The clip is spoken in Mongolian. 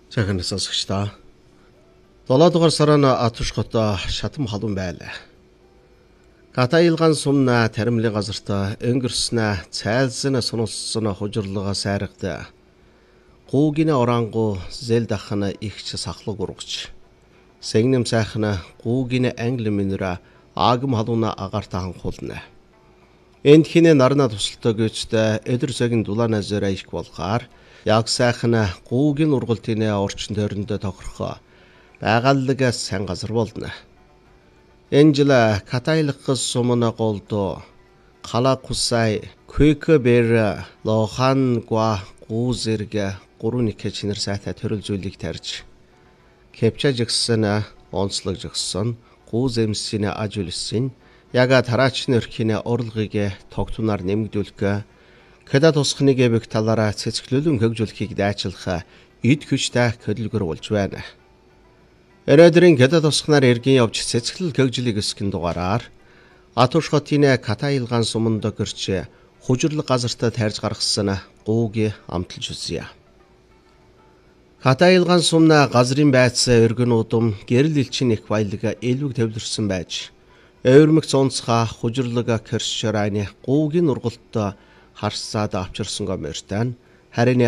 Сайхан сонсогчдоо. 7 дугаар сарана атушгото шатам халуун байлаа. Катаилган сумна таримлын газартаа өнгөрснө цайлсан сунулсан хужирлага сайрагда. Гуугина орангу зэл дахна ихч сахлаг ургч. Сэгнэм сайхна гуугина англи минера агам халууна агартахан хулна. Энд хинэ нарна тусалтай гэжтэй эдэр цагийн дулаана зөрэ их болгоор яг сайхна гуугийн ургалтын орчин тойрондоо тохирхоо байгааллагаас сайн газар болно. Энжела катайлгас сумна голдо калакусай квекбер лохан гва гузэргэ гурууникэ чинэр сайтай төрөл зүйлийг тарьж кепчаж гисэн онцлог жигсэн гузэмсийн ажуулсан яга тараачны өрхийнэ орлогыг тогтунаар нэмэгдүүлэх кэда тусхныг бэг талаараа цэцгэлүүлэн хөгжүүлэхийг дайчлах эд хүчтэй хөдөлгөр болж байна. Өнөөдрийн кэда тусхнаар эргэн явж цэцгэлэл хөгжлийг өсгөн дугаараар Атушхотын Катаилган суманд гэрч хужирлаг газартаа тайрж гаргасан гуугийн амталж үзье. Катаилган сумна газрын байцаа өргөн удам гэрэл элчин их баялаг элвэг төвлөрсөн байж ойрмог цонцха хужирлаг кэршрайны гуугийн ургалтаа харсаад авчирсан гомөртэн харин